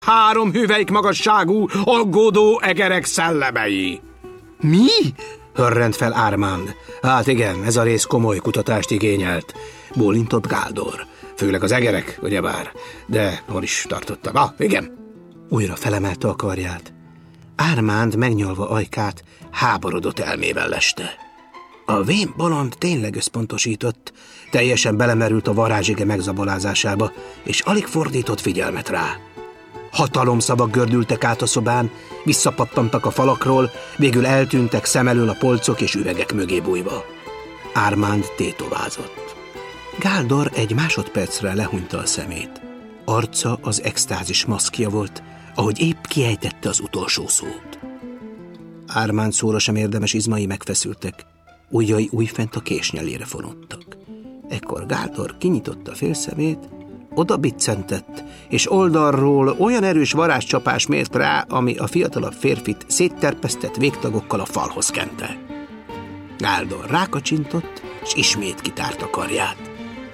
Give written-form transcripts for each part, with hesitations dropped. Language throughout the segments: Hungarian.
3 hüvelyk magasságú, aggódó egerek szellemei. Mi? Hörrent fel Ármánd. Hát igen, ez a rész komoly kutatást igényelt. Bólintott Gáldor. Főleg az egerek, ugyebár. De hol is tartottam? Igen. Újra felemelte a karját. Ármánd megnyalva ajkát, háborodott elmével leste. A vén bolond tényleg összpontosított, teljesen belemerült a varázsige megzabolázásába, és alig fordított figyelmet rá. Hatalomszavak gördültek át a szobán, visszapattantak a falakról, végül eltűntek szem elől a polcok és üvegek mögé bújva. Ármánd tétovázott. Gáldor egy másodpercre lehúnyta a szemét. Arca az extázis maszkja volt, ahogy épp kiejtette az utolsó szót. Ármánd szóra sem érdemes izmai megfeszültek, ujjai újfent a késnyelére fonódtak. Ekkor Gáldor kinyitotta félszemét, oda biccentett, és oldalról olyan erős varázscsapás mért rá, ami a fiatalabb férfit szétterpesztett végtagokkal a falhoz kente. Gáldor rákacsintott, és ismét kitárta karját.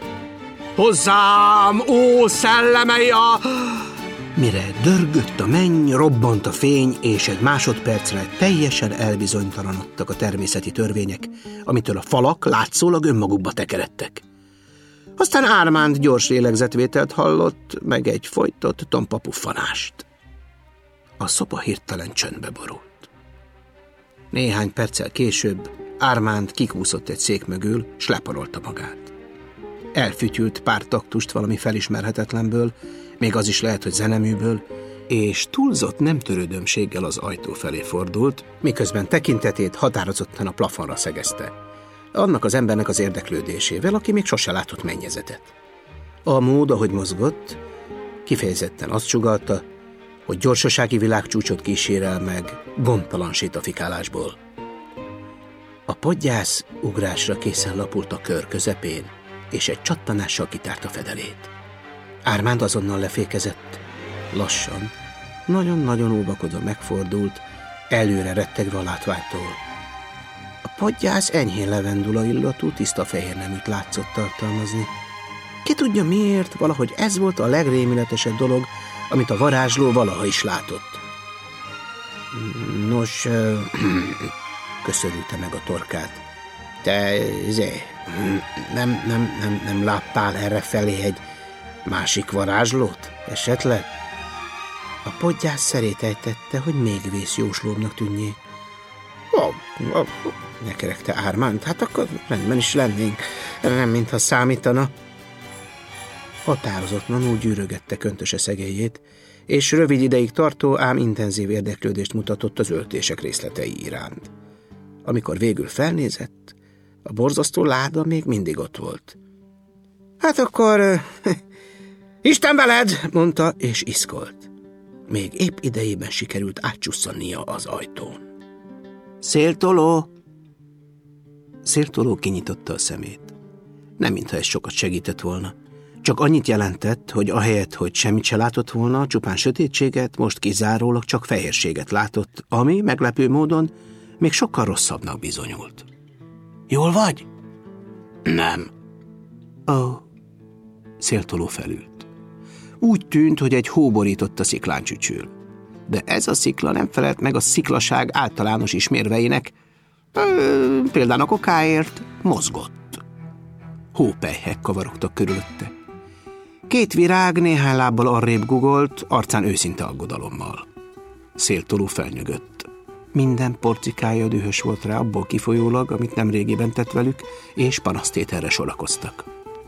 Hozzám, ó szellemei a... Mire dörgött a menny, robbant a fény, és egy másodpercre teljesen elbizonytalanodtak a természeti törvények, amitől a falak látszólag önmagukba tekeredtek. Aztán Ármánd gyors lélegzetvételt hallott, meg egy folytott tompa puffanást. A szoba hirtelen csöndbe borult. Néhány perccel később Ármánd kikúszott egy szék mögül, s leparolta magát. Elfütyült pár taktust valami felismerhetetlenből, még az is lehet, hogy zeneműből, és túlzott nem törődömséggel az ajtó felé fordult, miközben tekintetét határozottan a plafonra szegezte. Annak az embernek az érdeklődésével, aki még sose látott mennyezetet. A mód, ahogy mozgott, kifejezetten azt sugallta, hogy gyorsasági világcsúcsot kísérel meg gondtalan sétafikálásból. A podgyász ugrásra készen lapult a kör közepén, és egy csattanással kitárta fedelét. Ármánd azonnal lefékezett. Lassan, nagyon-nagyon óvakodva megfordult, előre rettegve a látványtól. A podgyász enyhén levendula illatú, tiszta fehér neműt látszott tartalmazni. Ki tudja miért, valahogy ez volt a legrémületesebb dolog, amit a varázsló valaha is látott. Nos, köszörülte meg a torkát. Te, nem láttál erre felé egy másik varázslót, esetleg? A podgyász szerétejtette, hogy még vészjóslóbbnak tűnjék. Nekeregte Ármánd, hát akkor rendben is lennénk, nem mintha számítana. Határozatlanul gyűrögette köntöse szegélyét, és rövid ideig tartó, ám intenzív érdeklődést mutatott az öltések részletei iránt. Amikor végül felnézett, a borzasztó láda még mindig ott volt. Hát akkor... Isten veled! Mondta, és iszkolt. Még épp idejében sikerült átcsusszannia az ajtón. Széltoló! Széltoló kinyitotta a szemét. Nem mintha ez sokat segített volna. Csak annyit jelentett, hogy ahelyett, hogy semmit se látott volna, csupán sötétséget, most kizárólag csak fehérséget látott, ami meglepő módon még sokkal rosszabbnak bizonyult. Jól vagy? Nem. Széltoló felült. Úgy tűnt, hogy egy hó borított a sziklán csücsül. De ez a szikla nem felelt meg a sziklaság általános ismérveinek, példának okáért mozgott. Hópelyhek kavarogtak körülötte. 2 virág néhány lábbal arrébb gugolt, arcán őszinte aggodalommal. Széltoló felnyögött. Minden porcikája dühös volt rá abból kifolyólag, amit nemrégiben tett velük, és panasztételre sorakoztak.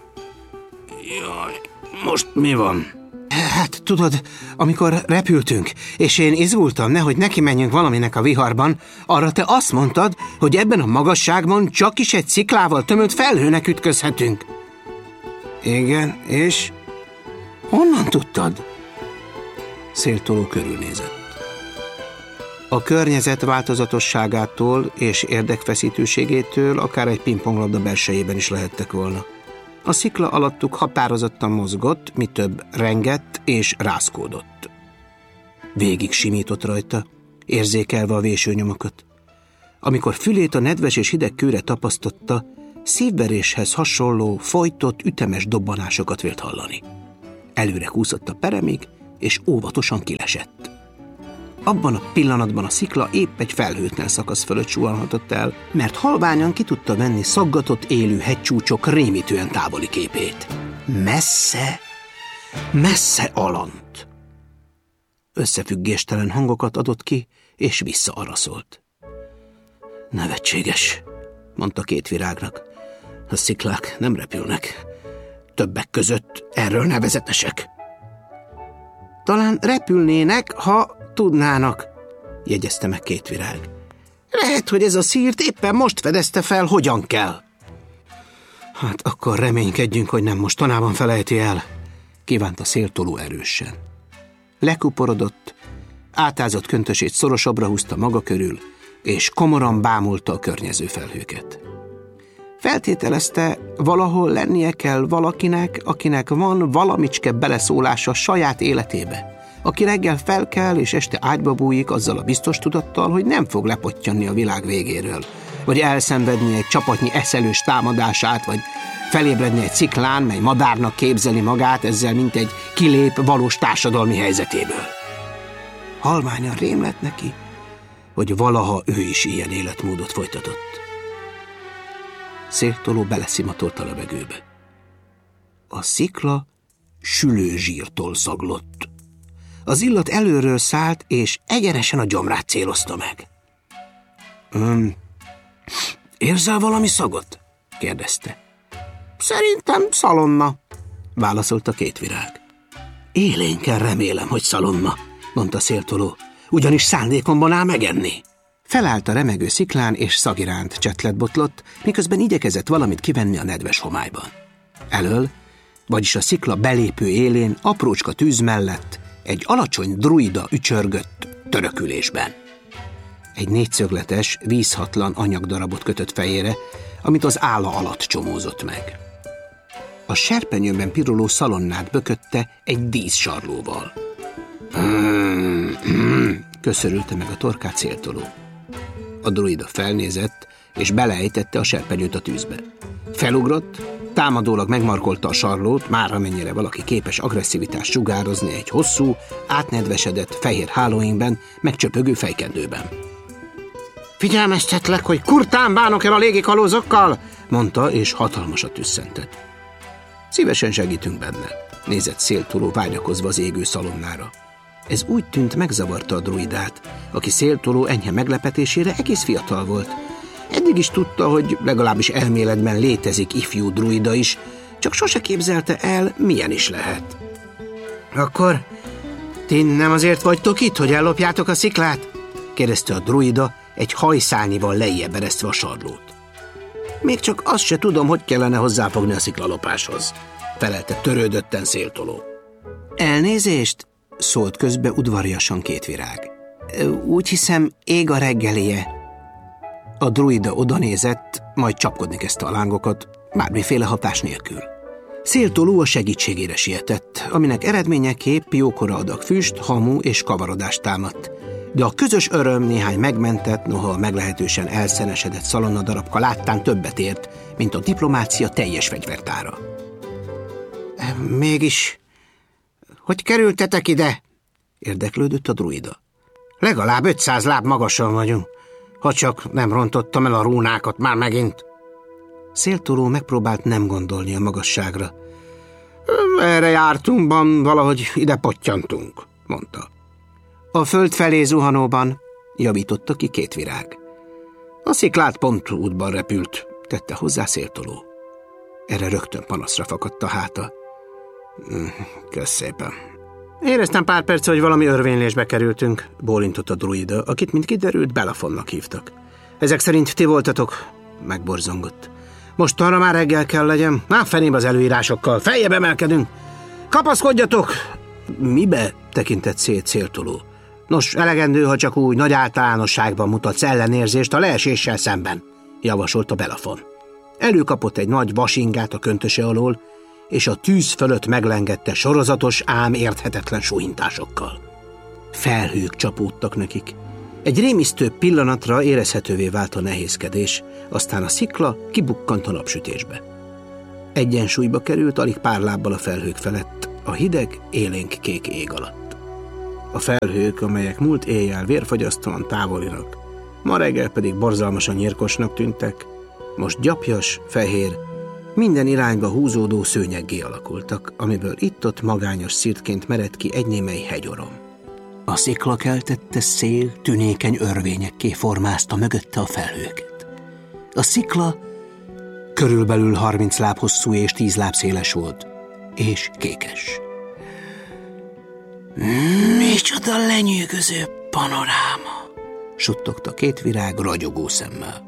Jaj, most mi van? Hát tudod, amikor repültünk, és én izgultam, nehogy neki menjünk valaminek a viharban, arra te azt mondtad, hogy ebben a magasságban csak is egy sziklával tömött felhőnek ütközhetünk. Igen, és? Honnan tudtad? Széltoló körülnézett. A környezet változatosságától és érdekfeszítőségétől akár egy pingponglabda belsejében is lehettek volna. A szikla alattuk határozottan mozgott, mi több rengett és rázkódott. Végig simított rajta, érzékelve a vésőnyomokat. Amikor fülét a nedves és hideg kőre tapasztotta, szívveréshez hasonló, folytott, ütemes dobbanásokat vélt hallani. Előre kúszott a peremig, és óvatosan kilesett. Abban a pillanatban a szikla épp egy felhőtlen szakasz fölött suhanhatott el, mert halványan ki tudta venni szaggatott élő hegycsúcsok rémítően távoli képét. Messze, messze alant. Összefüggéstelen hangokat adott ki, és visszaaraszolt. Nevetséges, mondta két virágnak. A sziklák nem repülnek. Többek között erről nevezetesek. Talán repülnének, ha tudnának, jegyezte meg két virág. Lehet, hogy ez a szírt éppen most fedezte fel, hogyan kell. Hát akkor reménykedjünk, hogy nem mostanában felejti el, kívánta Széltoló erősen. Lekuporodott, átázott köntösét szorosabbra húzta maga körül, és komoran bámulta a környező felhőket. Feltételezte, valahol lennie kell valakinek, akinek van valamicske beleszólása saját életébe, aki reggel felkel és este ágyba bújik azzal a biztos tudattal, hogy nem fog lepottyanni a világ végéről, vagy elszenvedni egy csapatnyi eszelős támadását, vagy felébredni egy sziklán, mely madárnak képzeli magát, ezzel mint egy kilép valós társadalmi helyzetéből. Halványan rém lett neki, hogy valaha ő is ilyen életmódot folytatott. Széltoló beleszimatolt a levegőbe. A szikla sülőzsírtól szaglott. Az illat előről szállt, és egyenesen a gyomrát célozta meg. Érzel valami szagot? Kérdezte. Szerintem szalonna, válaszolta két virág. Élénken remélem, hogy szalonna, mondta Széltoló, ugyanis szándékomban áll megenni. Felállt a remegő sziklán, és szagiránt csetletbotlott, miközben igyekezett valamit kivenni a nedves homályban. Elől, vagyis a szikla belépő élén, aprócska tűz mellett egy alacsony druida ücsörgött törökülésben. Egy négyszögletes, vízhatlan anyagdarabot kötött fejére, amit az álla alatt csomózott meg. A serpenyőben piruló szalonnát bökötte egy díszsarlóval. Köszörülte meg a torkát Széltoló. A druida felnézett, és beleejtette a serpenyőt a tűzbe. Felugrott, támadólag megmarkolta a sarlót, már amennyire valaki képes agresszivitást sugározni egy hosszú, átnedvesedett fehér hálóingben, megcsöpögő fejkendőben. Figyelmeztetlek, hogy kurtán bánok el a légikalózokkal, mondta, és hatalmasat tüsszentett. Szívesen segítünk benne, nézett Széltoló vágyakozva az égő szalonnára. Ez úgy tűnt, megzavarta a druidát, aki Széltoló enyhe meglepetésére egész fiatal volt. Eddig is tudta, hogy legalábbis elméletben létezik ifjú druida is, csak sose képzelte el, milyen is lehet. Akkor ti nem azért vagytok itt, hogy ellopjátok a sziklát? Kérdezte a druida, egy hajszálnyival lejjebb eresztve a sarlót. Még csak azt se tudom, hogy kellene hozzáfogni a sziklalopáshoz, felelte törődötten Széltoló. Elnézést, szólt közbe udvariasan két virág. Úgy hiszem, ég a reggelie. A druida odanézett, majd csapkodni kezdte a lángokat, bármiféle hatás nélkül. Széltoló a segítségére sietett, aminek eredményeképp jókora adag füst, hamu és kavarodás támadt. De a közös öröm néhány megmentett, noha meglehetősen elszenesedett szalonnadarabka láttán többet ért, mint a diplomácia teljes fegyvertára. Mégis, hogy kerültetek ide? Érdeklődött a druida. Legalább 500 láb magasan vagyunk, ha csak nem rontottam el a rúnákat már megint. Széltoló megpróbált nem gondolni a magasságra. Erre jártunkban, valahogy ide pottyantunk, mondta. A föld felé zuhanóban, javította ki két virág. A sziklát pont útban repült, tette hozzá Széltoló. Erre rögtön panaszra fakadt a háta. Kösz szépen. Éreztem pár perc, hogy valami örvénylésbe kerültünk, bólintott a druida, akit, mint kiderült, Belafonnak hívtak. Ezek szerint ti voltatok? Megborzongott. Most arra már reggel kell legyen? Fenébe az előírásokkal, feljebb emelkedünk! Kapaszkodjatok! Mibe? Tekintett szét Széltoló. Nos, elegendő, ha csak úgy nagy általánosságban mutatsz ellenérzést a leeséssel szemben, javasolta Belafon. Előkapott egy nagy vasingát a köntöse alól, és a tűz fölött meglengette sorozatos, ám érthetetlen súhintásokkal. Felhők csapódtak nekik. Egy rémisztő pillanatra érezhetővé vált a nehézkedés, aztán a szikla kibukkant a napsütésbe. Egyensúlyba került alig pár lábbal a felhők felett, a hideg, élénk kék ég alatt. A felhők, amelyek múlt éjjel vérfagyasztóan távolinak, ma reggel pedig borzalmasan nyírkosnak tűntek, most gyapjas, fehér, minden irányba húzódó szőnyeggé alakultak, amiből itt-ott magányos szirtként mered ki egy némely hegyorom. A szikla keltette szél tünékeny örvényekké formázta mögötte a felhőket. A szikla körülbelül 30 láb hosszú és 10 láb széles volt, és kékes. Micsoda lenyűgöző panoráma, suttogta két virág ragyogó szemmel.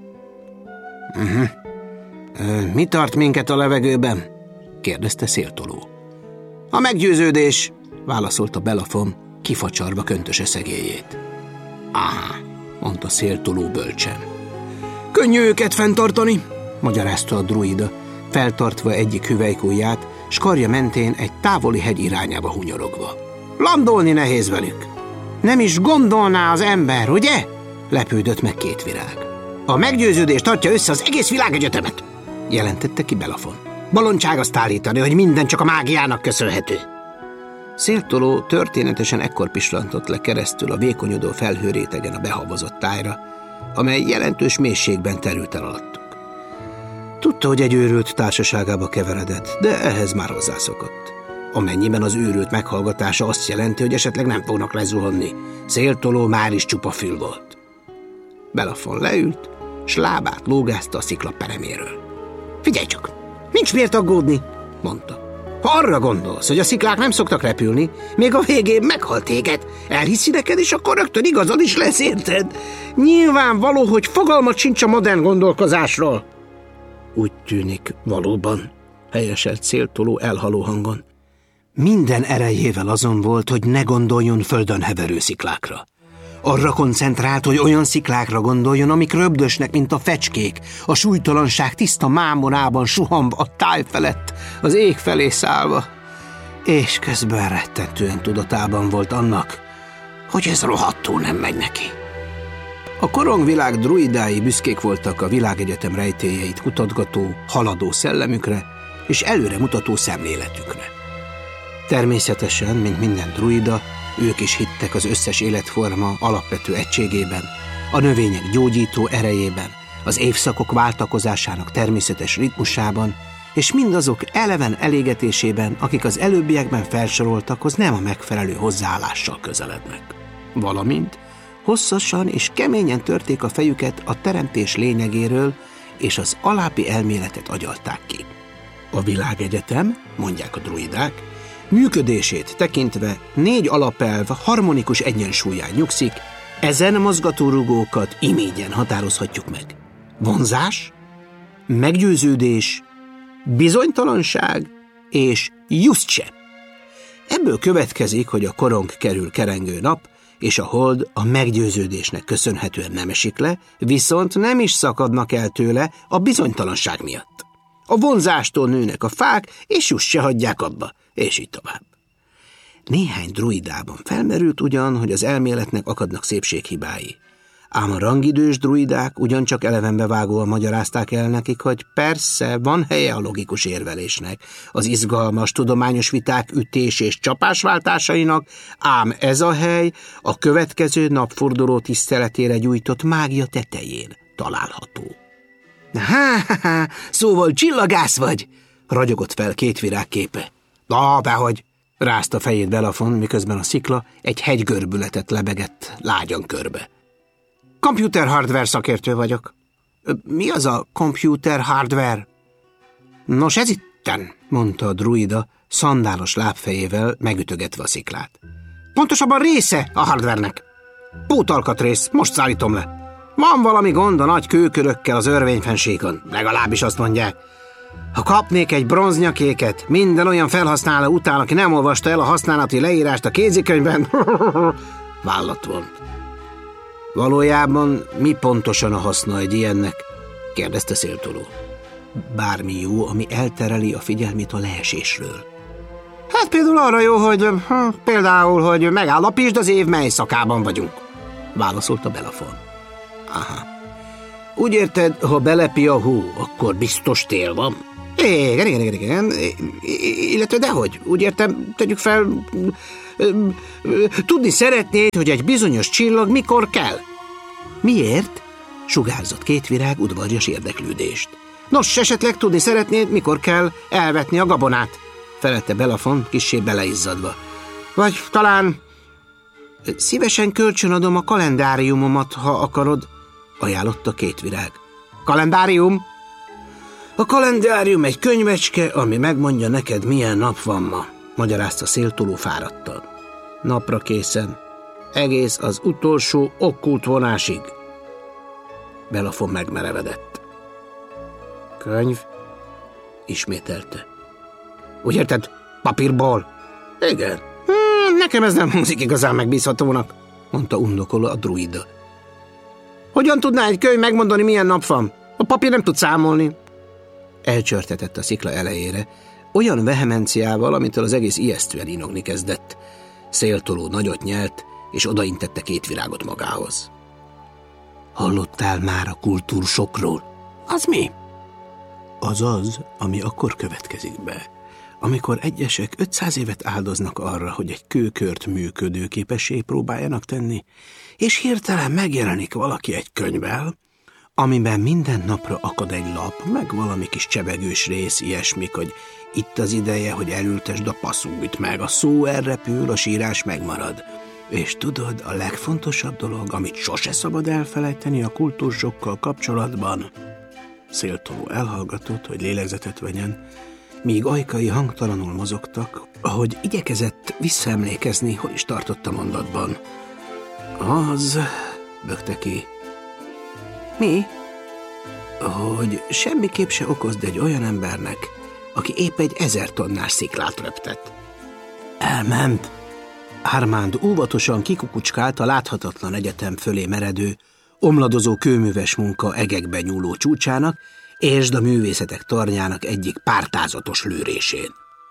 Mi tart minket a levegőben? Kérdezte Széltoló. A meggyőződés, válaszolta Belafon, kifacsarva köntöse szegélyét. Aha, mondta Széltoló bölcsen. Könnyű őket fenntartani, magyarázta a druida, feltartva egyik hüvelykujját, s karja mentén egy távoli hegy irányába hunyorogva. Landolni nehéz velük. Nem is gondolná az ember, ugye? Lepődött meg két virág. A meggyőződés tartja össze az egész világegyetemet, jelentette ki Belafon. Bolondság azt állítani, hogy minden csak a mágiának köszönhető. Széltoló történetesen ekkor pislantott le keresztül a vékonyodó felhőrétegen a behavazott tájra, amely jelentős mélységben terült el alattuk. Tudta, hogy egy őrült társaságába keveredett, de ehhez már hozzászokott. Amennyiben az őrült meghallgatása azt jelenti, hogy esetleg nem fognak lezuhanni, Széltoló már is csupa fül volt. Belafon leült, s lábát lógázta a szikla pereméről. Figyelj csak, nincs miért aggódni, mondta. Ha arra gondolsz, hogy a sziklák nem szoktak repülni, még a végén meghal téged, elhiszi neked, és akkor rögtön igazad is lesz, érted? Nyilvánvaló, hogy fogalmat sincs a modern gondolkozásról. Úgy tűnik, valóban, helyeselt Széltoló elhaló hangon. Minden erejével azon volt, hogy ne gondoljon földön heverő sziklákra. Arra koncentrált, hogy olyan sziklákra gondoljon, amik röbdösnek, mint a fecskék, a súlytalanság tiszta mámorában suhamba a táj felett, az ég felé szállva. És közben rettentően tudatában volt annak, hogy ez rohadtul nem megy neki. A korongvilág druidái büszkék voltak a világegyetem rejtélyeit kutatgató, haladó szellemükre és előremutató szemléletükre. Természetesen, mint minden druida, ők is hittek az összes életforma alapvető egységében, a növények gyógyító erejében, az évszakok váltakozásának természetes ritmusában, és mindazok eleven elégetésében, akik az előbbiekben felsoroltakhoz nem a megfelelő hozzáállással közelednek. Valamint hosszasan és keményen törték a fejüket a teremtés lényegéről, és az alábbi elméletet agyalták ki. A világegyetem, mondják a druidák, működését tekintve 4 alapelv harmonikus egyensúlyán nyugszik, ezen mozgatórugókat imégyen határozhatjuk meg. Vonzás, meggyőződés, bizonytalanság és justse. Ebből következik, hogy a korong kerül kerengő nap, és a hold a meggyőződésnek köszönhetően nem esik le, viszont nem is szakadnak el tőle a bizonytalanság miatt. A vonzástól nőnek a fák, és just se hagyják abba, és így tovább. Néhány druidában felmerült ugyan, hogy az elméletnek akadnak szépséghibái. Ám a rangidős druidák ugyancsak elevenbe vágóan magyarázták el nekik, hogy persze van helye a logikus érvelésnek, az izgalmas tudományos viták ütés és csapásváltásainak, ám ez a hely a következő napforduló tiszteletére gyújtott mágia tetején található. Szóval csillagász vagy, ragyogott fel két virág képe. Dehogy, rázta fejét Belafon, miközben a szikla egy hegygörbületet lebegett lágyan körbe. Computer hardware szakértő vagyok. Mi az a computer hardware? Nos, ez itten, mondta a druida, szandálos lábfejével megütögetve a sziklát. Pontosabban része a hardvernek. Pótalkatrész, most szállítom le. Van valami gond a nagy kőkörökkel az örvényfenségon, legalábbis azt mondják. Ha kapnék egy bronznyakéket minden olyan felhasználó után, aki nem olvasta el a használati leírást a kézikönyvben, vállat vont. Valójában mi pontosan a haszna egy ilyennek? Kérdezte Széltoló. Bármi jó, ami eltereli a figyelmét a leesésről. Hát például arra jó, hogy megállapítsd az év mely szakában vagyunk, válaszolta Belafon. Aha. Úgy érted, ha belepi a hó, akkor biztos tél van? Igen. Illetve dehogy. Úgy értem, tegyük fel, Tudni szeretnéd, hogy egy bizonyos csillag mikor kell? Miért? Sugárzott Kétvirág udvarjas érdeklődést. Nos, esetleg tudni szeretnéd, mikor kell elvetni a gabonát? Felelte Belafon kissé beleizzadva. Vagy talán szívesen kölcsönadom a kalendáriumomat, ha akarod, ajánlotta Kétvirág. Kalendárium? A kalendárium egy könyvecske, ami megmondja neked, milyen nap van ma, magyarázta Széltoló fáradtan. Napra készen, egész az utolsó okkult vonásig. Belafon megmerevedett. Könyv? Ismételte. Úgy érted, papírból? Igen. Nekem ez nem hangzik igazán megbízhatónak, mondta undokolva a druida. Hogyan tudná egy könyv megmondani, milyen nap van? A papír nem tud számolni. Elcsörtetett a szikla elejére, olyan vehemenciával, amitől az egész ijesztően inogni kezdett. Széltoló nagyot nyelt, és odaintette Kétvirágot magához. Hallottál már a kultúrsokról? Az mi? Az az, ami akkor következik be, amikor egyesek 500 évet áldoznak arra, hogy egy kőkört működőképessé próbáljanak tenni, és hirtelen megjelenik valaki egy könyvvel, amiben minden napra akad egy lap, meg valami kis csevegős rész, ilyesmik, hogy itt az ideje, hogy elültesd a passzújt, meg a szó elrepül, a sírás megmarad. És tudod, a legfontosabb dolog, amit sose szabad elfelejteni a kultúrsokkal kapcsolatban? Széltoló elhallgatott, hogy lélegzetet vegyen, míg ajkai hangtalanul mozogtak, ahogy igyekezett visszaemlékezni, hol is tartott a mondatban. Az, bökte ki. Mi? Hogy semmiképp se okozd egy olyan embernek, aki épp egy 1000 tonnás sziklát röptett. Elment. Armand óvatosan kikukucskált a láthatatlan egyetem fölé meredő, omladozó kőműves munka egekbe nyúló csúcsának, és a művészetek tornyának egyik pártázatos lőrésén.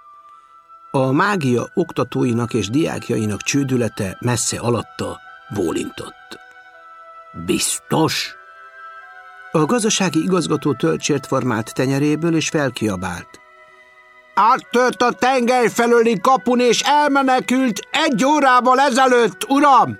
A mágia oktatóinak és diákjainak csődülete messze alatta bólintott. Biztos? A gazdasági igazgató töltsért formált tenyeréből, és felkiabált. Áttört a tengely felőli kapun, és elmenekült 1 órával ezelőtt, uram!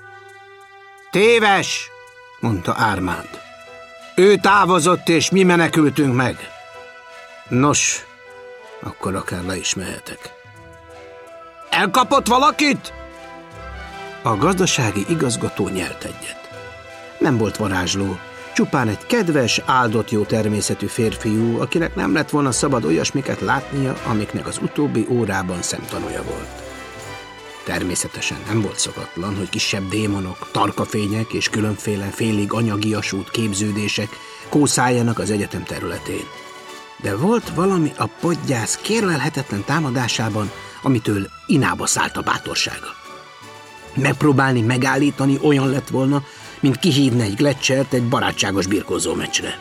Téves, mondta Armand. Ő távozott, és mi menekültünk meg. Nos, akkor akár le is mehetek. Elkapott valakit? A gazdasági igazgató nyelt egyet. Nem volt varázsló, csupán egy kedves, áldott jó természetű férfiú, akinek nem lett volna szabad olyasmiket látnia, amiknek az utóbbi órában szemtanúja volt. Természetesen nem volt szokatlan, hogy kisebb démonok, tarkafények és különféle félig anyagiasút képződések kószáljanak az egyetem területén. De volt valami a podgyász kérlelhetetlen támadásában, amitől inába szállt a bátorsága. Megpróbálni megállítani olyan lett volna, mint kihívni egy gletschert egy barátságos birkózó meccsre.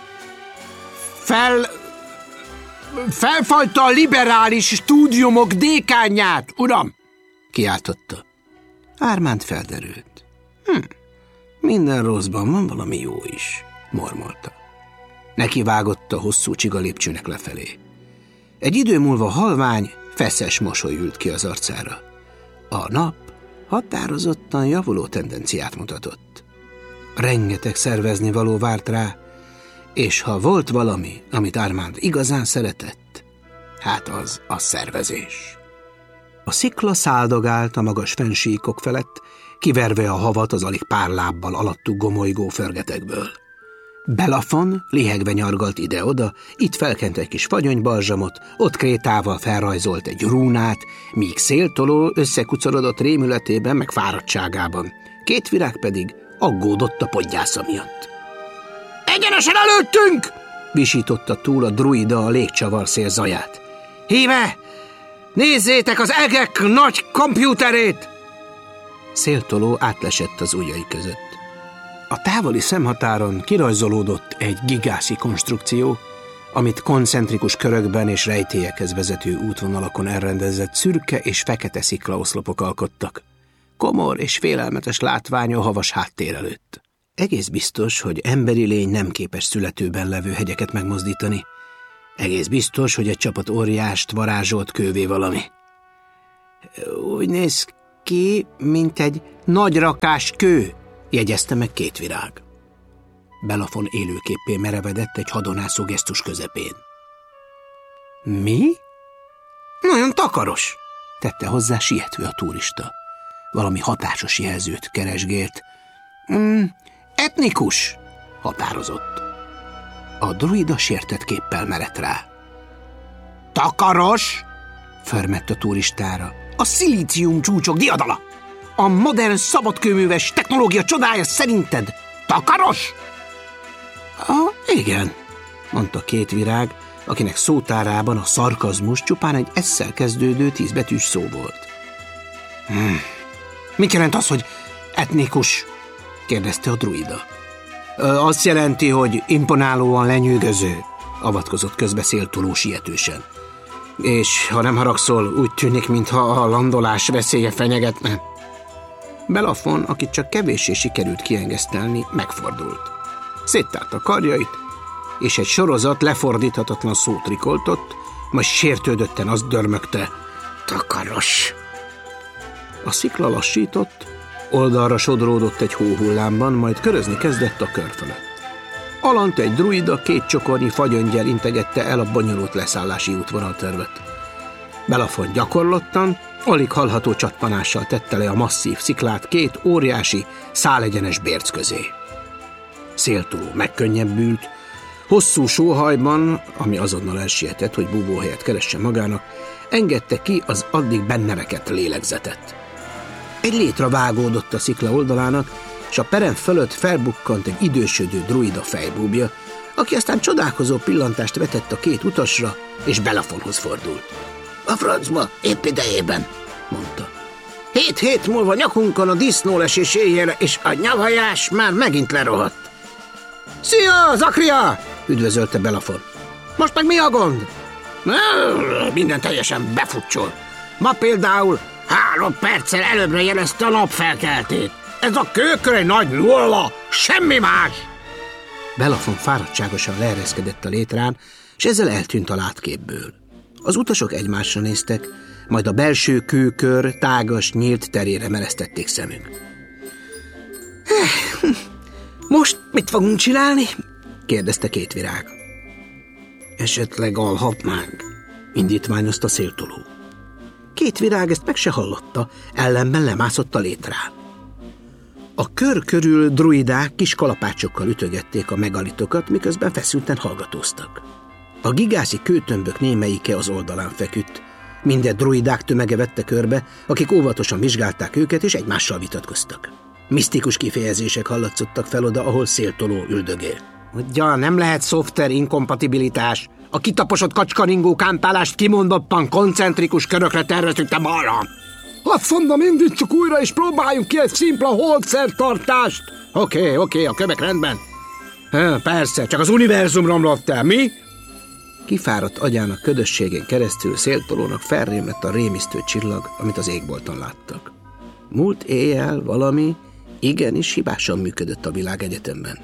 Felfajta a liberális stúdiumok dékánját, uram! Kiáltotta. Armand felderült. Minden rosszban van valami jó is, mormolta. Nekivágott a hosszú csigalépcsőnek lefelé. Egy idő múlva halvány, feszes mosoly ült ki az arcára. A nap határozottan javuló tendenciát mutatott. Rengeteg szervezni való várt rá, és ha volt valami, amit Armand igazán szeretett, hát az a szervezés. A szikla száldogált a magas fennsíkok felett, kiverve a havat az alig pár lábbal alattuk gomolygó förgetekből. Belafon lihegve nyargalt ide-oda, itt felkent egy kis fagyonybalzsamot, ott krétával felrajzolt egy rúnát, míg Széltoló összekucorodott rémületében meg fáradtságában. Kétvirág pedig aggódott a podgyásza miatt. Egyenesen előttünk! Visította túl a druida a légcsavar szél zaját. Híme! Nézzétek az egek nagy kompjúterét! Széltoló átlesett az ujjai között. A távoli szemhatáron kirajzolódott egy gigászi konstrukció, amit koncentrikus körökben és rejtélyekhez vezető útvonalakon elrendezett szürke és fekete sziklaoszlopok alkottak. Komor és félelmetes látvány a havas háttér előtt. Egész biztos, hogy emberi lény nem képes születőben levő hegyeket megmozdítani. Egész biztos, hogy egy csapat óriást varázsolt kővé valami. Úgy néz ki, mint egy nagy rakás kő, jegyezte meg Két Virág. Belafon élőképpé merevedett egy hadonászó gesztus közepén. Mi? Nagyon takaros, tette hozzá sietve a turista. Valami hatásos jelzőt keresgélt. Etnikus, határozott. A druida sértett képpel merett rá. Takaros? Förmett a turistára. A szilícium csúcsok diadala! A modern szabadkőműves technológia csodája szerinted takaros? Igen, mondta Két Virág, akinek szótárában a szarkazmus csupán egy esszel kezdődő 10 betűs szó volt. Mit jelent az, hogy etnikus? Kérdezte a druida. Azt jelenti, hogy imponálóan lenyűgöző, avatkozott közbe Széltoló sietősen. És ha nem haragszol, úgy tűnik, mintha a landolás veszélye fenyegetne. Belafon, akit csak kevéssé sikerült kiengesztelni, megfordult. Széttárta karjait, és egy sorozat lefordíthatatlan szót rikoltott, majd sértődötten azt dörmögte. Takaros! A szikla lassított, oldalra sodródott egy hóhullámban, majd körözni kezdett a kör fölött. Alant egy druida 2 csokornyi fagyöngyel integette el a bonyolult leszállási útvonaltervet. Belafon gyakorlottan, alig hallható csatpanással tette le a masszív sziklát 2 óriási, szálegyenes bérc közé. Széltoló megkönnyebbült, hosszú sóhajban, ami azonnal elsietett, hogy búvóhelyet keressen magának, engedte ki az addig benne rekedt lélegzetet. Egy létra vágódott a szikla oldalának, és a perem fölött felbukkant egy idősödő druida fejbúbja, aki aztán csodálkozó pillantást vetett a 2 utasra, és Belafonhoz fordult. A francba, épp idejében, mondta. 7 hét múlva nyakunkon a disznólesés éjjel, és a nyavajás már megint lerohadt. Szia, Zakria! Üdvözölte Belafon. Most meg mi a gond? Minden teljesen befutcsol. Ma például 3 perccel előbbre jelezte a napfelkeltét. Ez a kőkör egy nagy nulla, semmi más! Belafon fáradtságosan leereszkedett a létrán, és ezzel eltűnt a látképből. Az utasok egymásra néztek, majd a belső kőkör tágas, nyílt terére meresztették szemük. Most mit fogunk csinálni? Kérdezte Két Virág. Esetleg alhatnánk, indítványozta Széltoló. Két Virág ezt meg se hallotta, ellenben lemászott a létrán. A kör körül druidák kis kalapácsokkal ütögették a megalitokat, miközben feszülten hallgatóztak. A gigászi kőtömbök némelyike az oldalán feküdt. Minden druidák tömege vette körbe, akik óvatosan vizsgálták őket és egymással vitatkoztak. Misztikus kifejezések hallatszottak fel oda, ahol Széltoló üldögélt. Ugyan nem lehet szoftver inkompatibilitás. A kitaposott kacskaringó kámpálást kimondottan koncentrikus körökre terveztük, te balra. Azt mondom, indítsuk újra és próbáljunk ki egy szimpla holdszertartást. Oké, a kövek rendben. Persze, csak az univerzum romlott el, mi? Kifáradt agyának ködösségén keresztül Széltolónak felrém lett a rémisztő csillag, amit az égbolton láttak. Múlt éjjel valami igenis hibásan működött a világegyetemben.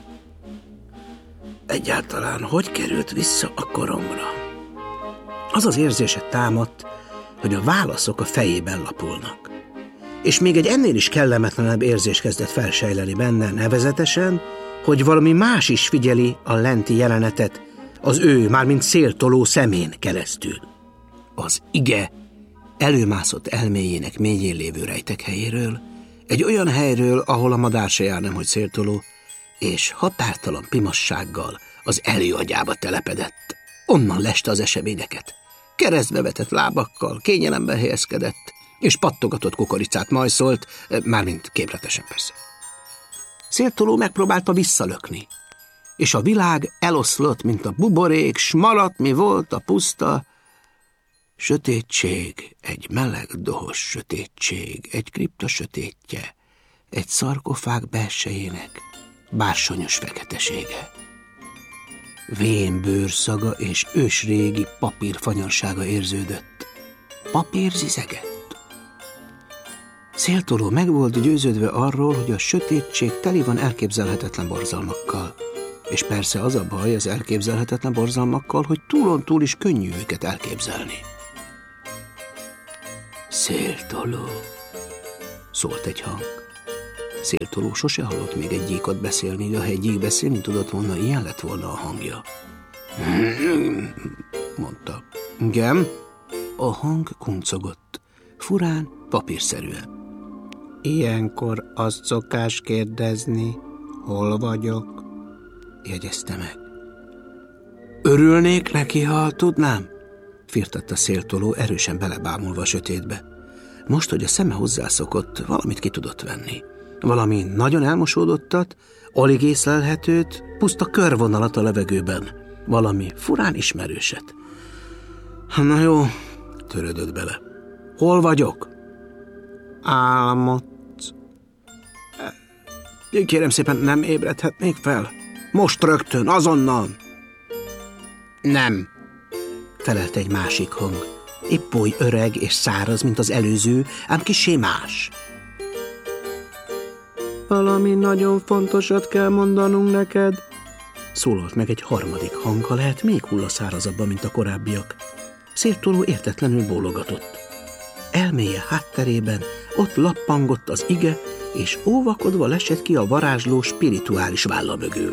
Egyáltalán hogy került vissza a koromra? Az az érzése támadt, hogy a válaszok a fejében lapulnak. És még egy ennél is kellemetlenebb érzés kezdett felsejleni benne, nevezetesen, hogy valami más is figyeli a lenti jelenetet, az ő, mármint Széltoló szemén keresztül. Az ige előmászott elméjének mélyén lévő rejtek helyéről, egy olyan helyről, ahol a madár se jár, nemhogy Széltoló, és határtalan pimassággal az előagyába telepedett. Onnan leste az eseményeket. Keresztbe vetett lábakkal, kényelemben helyezkedett, és pattogatott kukoricát majszolt, mármint képletesen persze. Széltoló megpróbálta visszalökni, és a világ eloszlott, mint a buborék, s maradt, mi volt a puszta sötétség, egy meleg, dohos sötétség, egy kripta sötétje, egy szarkofág belsejének bársonyos feketesége. Vén bőrszaga és ősrégi papír fanyarsága érződött. Papír zizegett. Széltoló meg volt győződve arról, hogy a sötétség teli van elképzelhetetlen borzalmakkal. És persze az a baj az elképzelhetetlen borzalmakkal, hogy túlon túl is könnyű őket elképzelni. Széltoló, szólt egy hang. Széltoló sose hallott még egy gyíkot beszélni, de ha egy gyík beszélni tudott volna, ilyen lett volna a hangja. Mondta. Igen? A hang kuncogott, furán, papírszerűen. Ilyenkor azt szokás kérdezni, hol vagyok? Jegyezte meg. Örülnék neki, ha tudnám? Firtatta Széltoló, erősen belebámulva a sötétbe. Most, hogy a szeme hozzászokott, valamit ki tudott venni. Valami nagyon elmosódottat, alig észlelhetőt, puszta körvonalat a levegőben. Valami furán ismerőset. Na jó, törődött bele. Hol vagyok? Álmodsz. Kérem szépen, nem ébredhetnék fel? Most rögtön, azonnal. Nem, felelt egy másik hang. Épp oly öreg és száraz, mint az előző, ám kissé más. Valami nagyon fontosat kell mondanunk neked, szólalt meg egy harmadik hang, ha lehet még hullaszározabban, mint a korábbiak. Széltoló értetlenül bólogatott. Elméje hátterében ott lappangott az ige, és óvakodva lesett ki a varázsló spirituális válla mögül.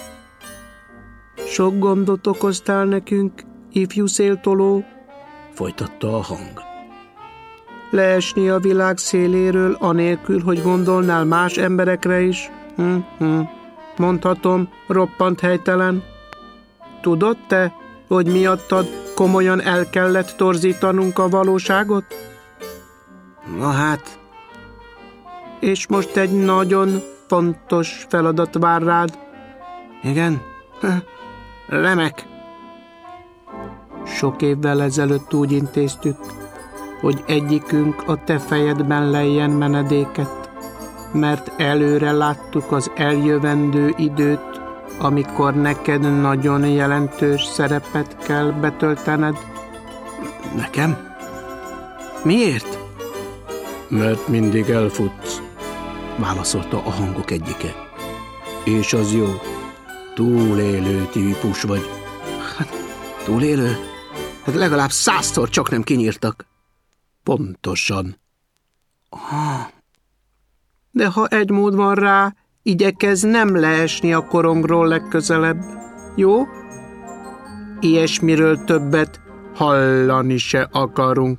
Sok gondot okoztál nekünk, ifjú Széltoló, folytatta a hang. Leesni a világ széléről, anélkül, hogy gondolnál más emberekre is? Mondhatom, roppant helytelen. Tudod te, hogy miattad komolyan el kellett torzítanunk a valóságot? Na hát. És most egy nagyon fontos feladat vár rád. Igen? Remek. Sok évvel ezelőtt úgy intéztük, hogy egyikünk a te fejedben lejjen menedéket, mert előre láttuk az eljövendő időt, amikor neked nagyon jelentős szerepet kell betöltened. Nekem? Miért? Mert mindig elfutsz, válaszolta a hangok egyike. És az jó, túlélő típus vagy. Túlélő? Hát legalább 100-szor csak nem kinyírtak. Pontosan. De ha egy mód van rá, igyekezz nem leesni a korongról legközelebb. Jó? Ilyesmiről többet hallani se akarunk.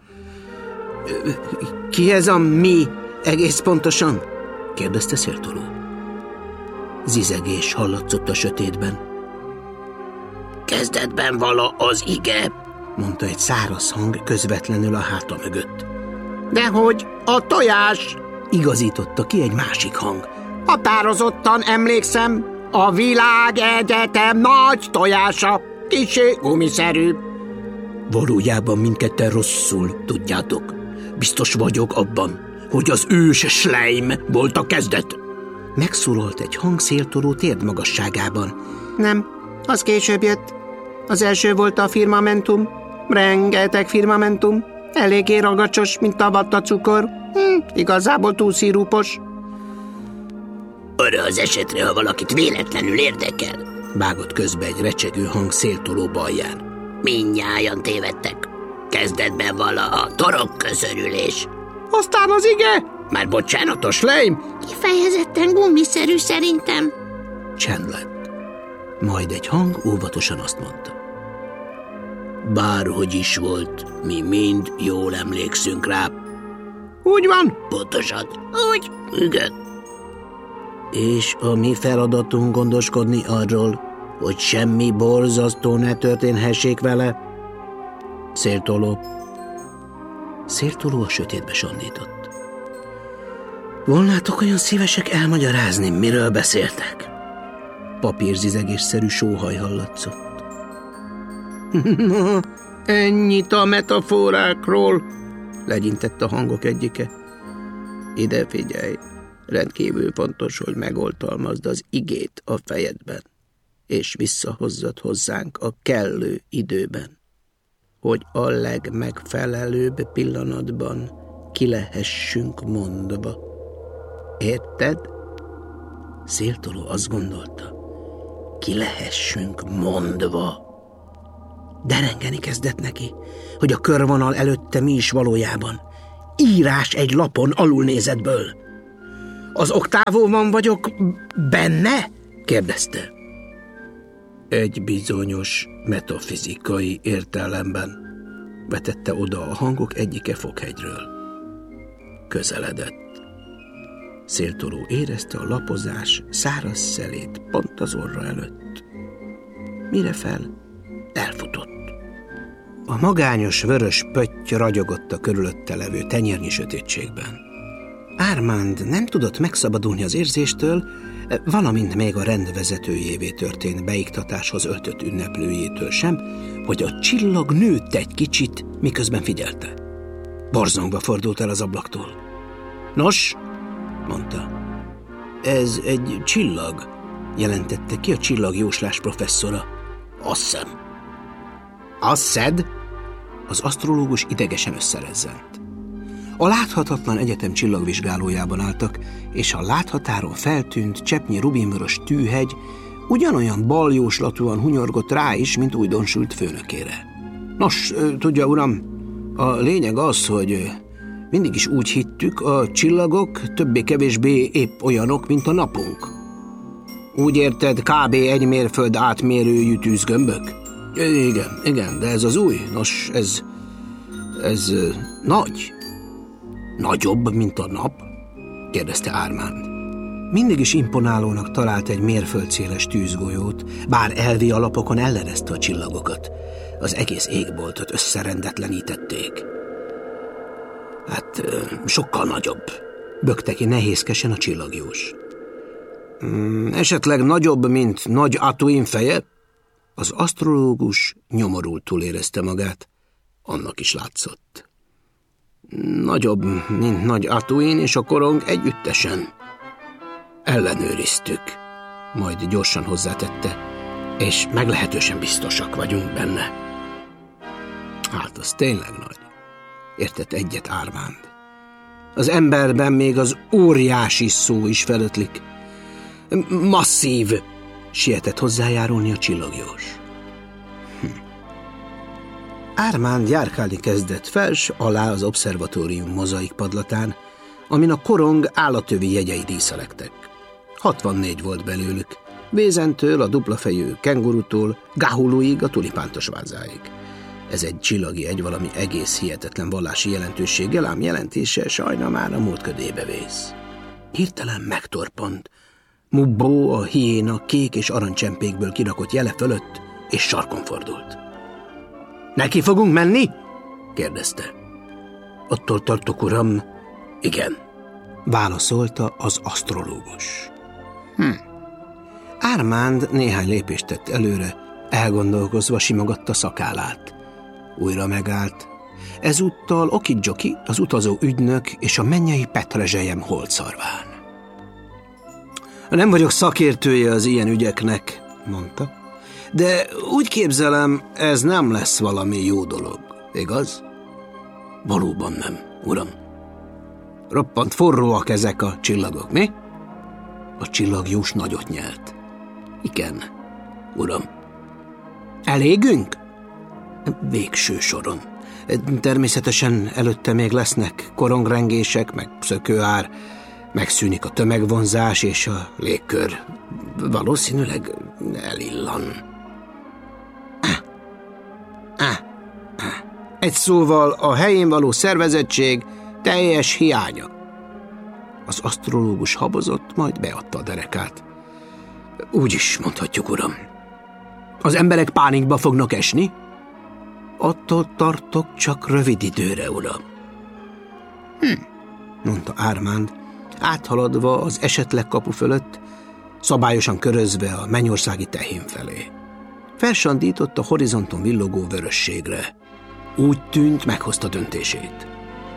Ki ez a mi egész pontosan? Kérdezte Széltoló. Zizegés hallatszott a sötétben. Kezdetben vala az ige, mondta egy száraz hang közvetlenül a háta mögött. Dehogy, a tojás, igazította ki egy másik hang. Határozottan emlékszem, a világegyetem nagy tojása, kissé gumiszerű. Valójában mindketten rosszul, tudjátok. Biztos vagyok abban, hogy az ős Schleim volt a kezdet. Megszólalt egy hang Széltoló térdmagasságában. Nem, az később jött. Az első volt a firmamentum. Rengeteg firmamentum. Eléggé ragacsos, mint a vattacukor. Igazából túl szirupos. Arra az esetre, ha valakit véletlenül érdekel, vágott közbe egy recsegő hang Széltoló balján. Mindnyájan tévedtek. Kezdetben vala a torokköszörülés. Aztán az ige? Már bocsánat, a Schleim? Kifejezetten gumiszerű szerintem. Csend lett. Majd egy hang óvatosan azt mondta. Bárhogy is volt, mi mind jól emlékszünk rá. Úgy van? Pontosan. Úgy? Igen. És a mi feladatunk gondoskodni arról, hogy semmi borzasztó ne történhessék vele. Széltoló. Széltoló a sötétbe sandított. Volnátok olyan szívesek elmagyarázni, miről beszéltek? Papírzizegésszerű sóhaj hallatszott. Na, ennyit a metaforákról, legyintett a hangok egyike. Ide figyelj, rendkívül fontos, hogy megoltalmazd az igét a fejedben, és visszahozzad hozzánk a kellő időben, hogy a legmegfelelőbb pillanatban ki lehessünk mondva. Érted? Széltoló azt gondolta, ki lehessünk mondva. Derengeni kezdett neki, hogy a körvonal előtte mi is valójában. írás egy lapon alulnézetből. Az oktávóban vagyok benne? kérdezte. Egy bizonyos metafizikai értelemben, vetette oda a hangok egyike Fokhegyről. Közeledett. Széltoló érezte a lapozás száraz szelét pont az orra előtt. Mire fel? Elfutott. A magányos vörös pötty ragyogott a körülötte levő tenyérnyi sötétségben. Armand nem tudott megszabadulni az érzéstől, valamint még a rendvezetőjévé történt beiktatáshoz öltött ünneplőjétől sem, hogy a csillag nőtt egy kicsit, miközben figyelte. Borzongva fordult el az ablaktól. Nos, mondta. Ez egy csillag, jelentette ki a csillagjóslás professzora. Azt hiszem. Azt szed? Az asztrológus idegesen összerezzent. A láthatatlan egyetem csillagvizsgálójában álltak, és a láthatáron feltűnt cseppnyi rubinvörös tűhegy ugyanolyan baljóslatúan hunyorgott rá is, mint újdonsült főnökére. Nos, tudja, uram, a lényeg az, hogy mindig is úgy hittük, a csillagok többé-kevésbé épp olyanok, mint a napunk. Úgy érted, kb. 1 mérföld átmérőjű tűzgömbök? Igen, de ez az új. Nos, ez nagy. Nagyobb, mint a nap? kérdezte Armand. Mindig is imponálónak talált egy mérföldszéles tűzgolyót, bár elvi alapokon ellenezte a csillagokat. Az egész égboltot összerendetlenítették. Hát, sokkal nagyobb, bökte ki nehézkesen a csillagjós. Esetleg nagyobb, mint Nagy Atuin feje? Az asztrológus nyomorultul érezte magát, annak is látszott. Nagyobb, mint Nagy Atuin és a korong együttesen. Ellenőriztük, majd gyorsan hozzátette, és meglehetősen biztosak vagyunk benne. Hát, az tényleg nagy, értett egyet Armand. Az emberben még az óriási szó is felötlik. Masszív, sietett hozzájárulni a csillagjós. Armand járkálni kezdett fels alá az obszervatórium mozaik padlatán, amin a korong állatövi jegyei díszelektek. 64 volt belőlük, Vézentől a duplafejű kengurutól Gahuluig a tulipántos vázáig. Ez egy csillagi egy valami egész hihetetlen vallási jelentőséggel, ám jelentése sajna már a múlt ködébe vész. Hirtelen megtorpant. Mubbó a hiéna kék és aranycsempékből kirakott jele fölött, és sarkon fordult. Neki fogunk menni? kérdezte. Attól tartok, uram. Igen, válaszolta az asztrológus. Armand néhány lépést tett előre, elgondolkozva simogatta szakállát. Újra megállt. Ezúttal Okidzsoki, az utazó ügynök és a mennyei Petrezselyem holtszarván. Nem vagyok szakértője az ilyen ügyeknek, mondta, de úgy képzelem, ez nem lesz valami jó dolog, igaz? Valóban nem, uram. Roppant forróak ezek a csillagok, mi? A csillagjós nagyot nyelt. Igen, uram. Elégünk? Végső soron. Természetesen előtte még lesznek korongrengések, meg szökőár, megszűnik a tömegvonzás, és a légkör valószínűleg elillan. Egy szóval a helyén való szervezettség teljes hiánya. Az asztrológus habozott, majd beadta a derekát. Úgy is mondhatjuk, uram. Az emberek pánikba fognak esni? Attól tartok, csak rövid időre, uram. Mondta Armand, áthaladva az esetleg kapu fölött, szabályosan körözve a mennyországi tehén felé. Felsandított a horizonton villogó vörösségre. Úgy tűnt, meghozta döntését.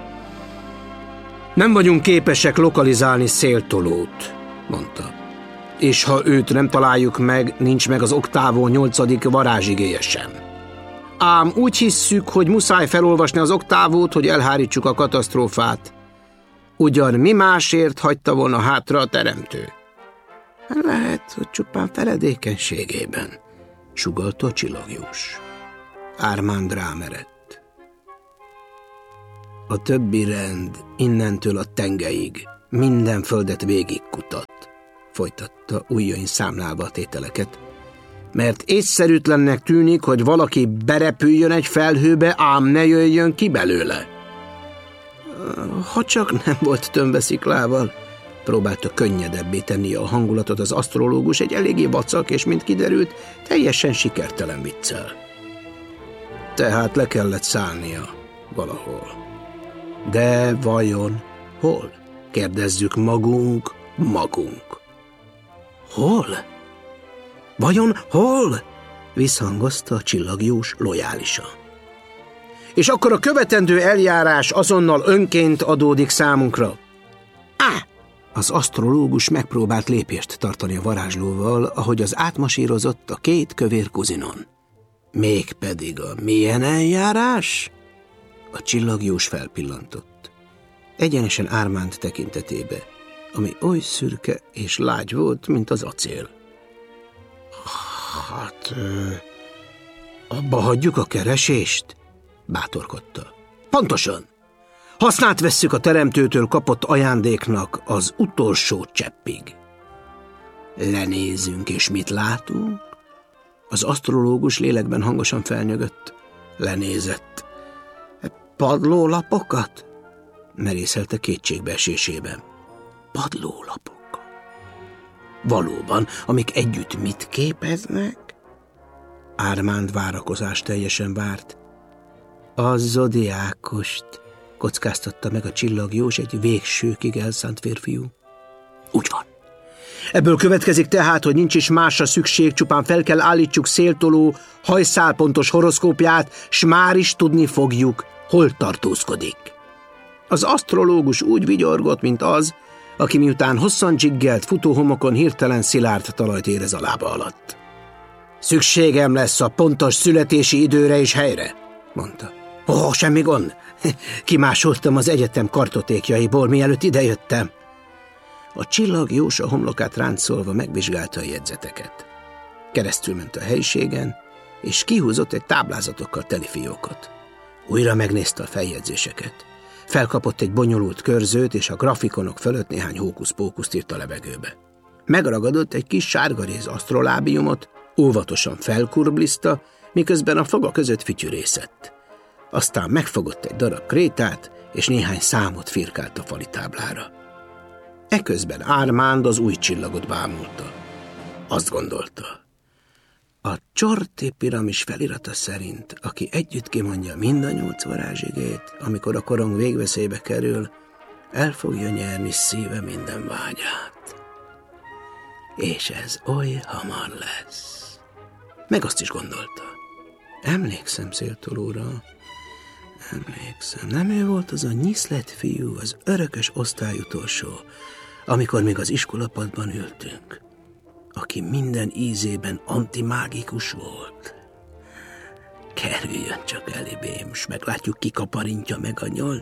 Nem vagyunk képesek lokalizálni Széltolót, mondta. És ha őt nem találjuk meg, nincs meg az oktávó 8. varázsigéje sem. Ám úgy hisszük, hogy muszáj felolvasni az oktávót, hogy elhárítsuk a katasztrófát. Ugyan mi másért hagyta volna hátra a teremtő? Lehet, hogy csupán feledékenységében, sugallta a csillagjós. Armand rámerett. A többi rend innentől a tengeig minden földet végigkutat, folytatta ujjain számlálva a tételeket, mert észszerűtlennek tűnik, hogy valaki berepüljön egy felhőbe, ám ne jöjjön ki belőle. Ha csak nem volt tömbesziklával, próbálta könnyedebbé tenni a hangulatot az asztrológus egy eléggé vacak és, mint kiderült, teljesen sikertelen viccel. Tehát le kellett szállnia valahol. De vajon hol? Kérdezzük magunk. Hol? Vajon hol? Visszhangozta a csillagjós lojálisan. És akkor a követendő eljárás azonnal önként adódik számunkra. Az asztrológus megpróbált lépést tartani a varázslóval, ahogy az átmasírozott a két kövér kuzinon. Mégpedig a milyen eljárás? A csillagjós felpillantott. Egyenesen Ármánd tekintetébe, ami oly szürke és lágy volt, mint az acél. Hát, abba hagyjuk a keresést? Bátorkodta. Pontosan! Hasznát vesszük a teremtőtől kapott ajándéknak az utolsó cseppig. Lenézünk, és mit látunk? Az asztrológus lélekben hangosan felnyögött. Lenézett. Padlólapokat? Merészelte kétségbeesésében. Padlólapok. Valóban, amik együtt mit képeznek? Ármánd várakozás teljesen várt. A zodiákost, kockáztatta meg a csillagjós egy végsőkig elszánt férfiú. Úgy van. Ebből következik tehát, hogy nincs is másra szükség, csupán fel kell állítsuk Széltoló hajszálpontos horoszkópját, s már is tudni fogjuk, hol tartózkodik. Az asztrológus úgy vigyorgott, mint az, aki miután hosszan dzsiggelt futóhomokon hirtelen szilárd talajt érez a lába alatt. Szükségem lesz a pontos születési időre és helyre, mondta. Semmi gond. Kimásoltam az egyetem kartotékjaiból, mielőtt idejöttem. A csillagjós a homlokát ráncolva megvizsgálta a jegyzeteket. Keresztülment a helyiségen, és kihúzott egy táblázatokkal teli fiókot. Újra megnézte a feljegyzéseket. Felkapott egy bonyolult körzőt, és a grafikonok fölött néhány hókusz-pókuszt írt a levegőbe. Megragadott egy kis sárgaréz asztrolábiumot, óvatosan felkurbliszta, miközben a foga között fütyürészett. Aztán megfogott egy darab krétát, és néhány számot firkált a fali táblára. Eközben Ármánd az új csillagot bámulta. Azt gondolta. A Csorti piramis felirata szerint, aki együtt kimondja mind a 8 varázsigét, amikor a korong végveszélybe kerül, el fogja nyerni szíve minden vágyát. És ez oly hamar lesz. Meg azt is gondolta. Emlékszem Széltolóra. Emlékszem, nem ő volt az a nyiszlet fiú, az örökös osztályutolsó, amikor még az iskolapadban ültünk, aki minden ízében antimágikus volt. Kerüljön csak elébém, s meglátjuk, ki kaparintja meg a 8.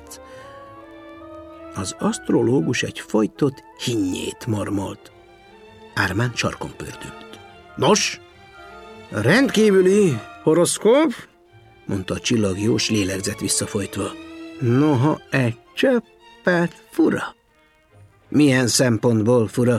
Az asztrológus egy folytott hinnyét mormolt. Ármánd sarkon pördült. Nos, rendkívüli horoszkóp, mondta a csillagjós lélegzet visszafolytva. Noha egy csöppet fura. Milyen szempontból fura?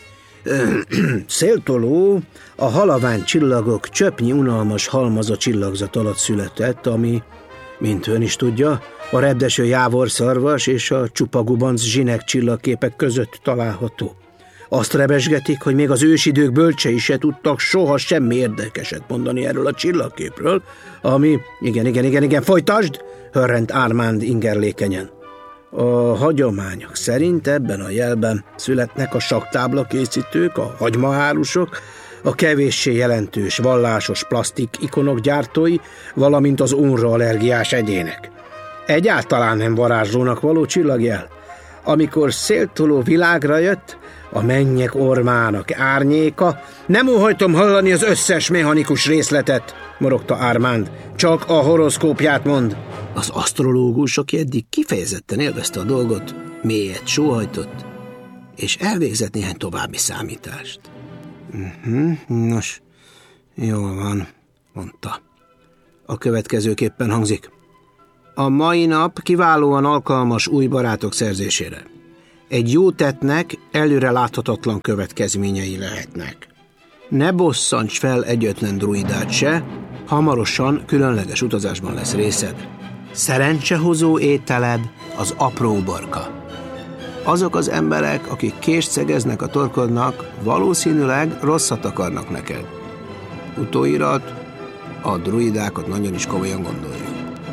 Széltoló a halavány csillagok csöpnyi unalmas halmaza csillagzat alatt született, ami, mint ön is tudja, a repdeső jávorszarvas és a csupagubanc zsinek csillagképek között található. Azt rebesgetik, hogy még az ősidők bölcsei se tudtak soha semmi érdekeset mondani erről a csillagképről, ami... Igen, folytasd! Hörrent Ármánd ingerlékenyen. A hagyományok szerint ebben a jelben születnek a sakktábla készítők, a hagymahárusok, a kevéssé jelentős vallásos plastik ikonok gyártói, valamint az ónra allergiás egyének. Egyáltalán nem varázslónak való csillagjel. Amikor Széltoló világra jött, a mennyek ormának árnyéka, nem óhajtom hallani az összes mechanikus részletet, morogta Ármánd, csak a horoszkópját mond. Az asztrológus, aki eddig kifejezetten élvezte a dolgot, mélyet sóhajtott, és elvégzett néhány további számítást. Nos, jól van, mondta. A következőképpen hangzik. A mai nap kiválóan alkalmas új barátok szerzésére. Egy jó tettnek előre láthatatlan következményei lehetnek. Ne bosszants fel egyetlen druidát se, hamarosan különleges utazásban lesz részed. Szerencsehozó ételed az apró uborka. Azok az emberek, akik kést szegeznek a torkodnak, valószínűleg rosszat akarnak neked. Utóirat, a druidákat nagyon is komolyan gondoljuk.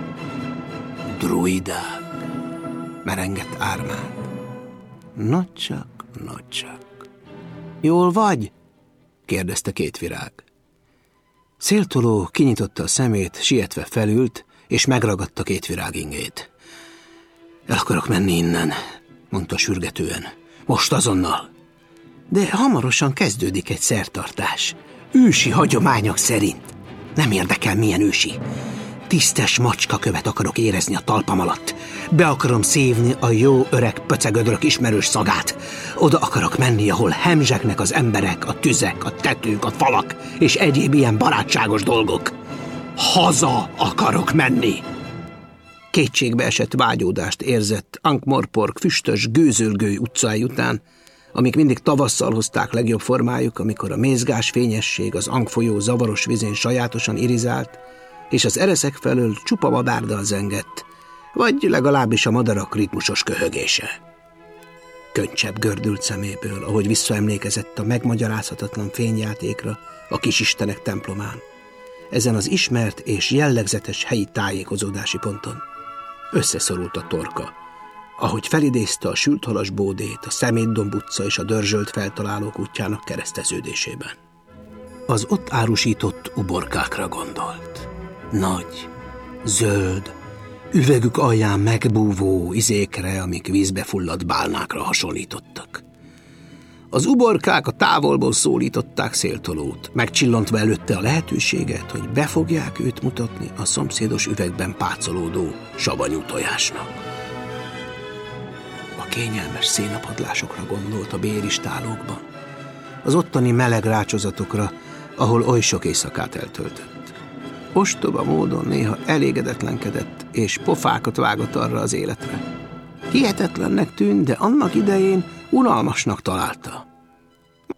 Druidák, merengett Ármánd. Nocsak. Jól vagy? Kérdezte Kétvirág. Széltoló kinyitotta a szemét, sietve felült, és megragadta Kétvirág ingét. El akarok menni innen, mondta sürgetően. Most azonnal. De hamarosan kezdődik egy szertartás. Ősi hagyományok szerint. Nem érdekel, milyen ősi. Tisztes macskakövet akarok érezni a talpam alatt. Be akarom szívni a jó öreg pöcegödrök ismerős szagát. Oda akarok menni, ahol hemzsegnek az emberek, a tüzek, a tetők, a falak és egyéb ilyen barátságos dolgok. Haza akarok menni! Kétségbe esett vágyódást érzett Ankh-Morpork füstös, gőzölgő utcái után, amik mindig tavasszal hozták legjobb formájuk, amikor a mézgás fényesség az Ankh folyó zavaros vizén sajátosan irizált, és az ereszek felől csupa madárdal zengett, vagy legalábbis a madarak ritmusos köhögése. Köncsebb gördült szeméből, ahogy visszaemlékezett a megmagyarázhatatlan fényjátékra a kisistenek templomán, ezen az ismert és jellegzetes helyi tájékozódási ponton. Összeszorult a torka, ahogy felidézte a sülthalas bódét, a Szemétdomb utca és a dörzsölt feltalálók útjának kereszteződésében. Az ott árusított uborkákra gondolt. Nagy, zöld, üvegük alján megbúvó izékre, amik vízbe fulladt bálnákra hasonlítottak. Az uborkák a távolból szólították Széltolót, megcsillantva előtte a lehetőséget, hogy be fogják őt mutatni a szomszédos üvegben pácolódó savanyú tojásnak. A kényelmes szénapadlásokra gondolt a béristálókban, az ottani meleg rácsozatokra, ahol oly sok éjszakát eltöltött. Ostoba módon néha elégedetlenkedett, és pofákat vágott arra az életre. Hihetetlennek tűnt, de annak idején unalmasnak találta.